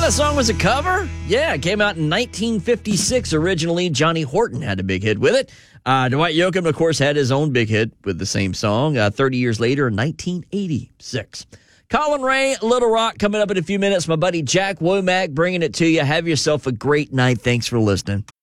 that song was a cover? Yeah, it came out in 1956 originally. Johnny Horton had a big hit with it. Dwight Yoakam, of course, had his own big hit with the same song 30 years later in 1986. Colin Ray, Little Rock, coming up in a few minutes. My buddy Jack Womack bringing it to you. Have yourself a great night. Thanks for listening.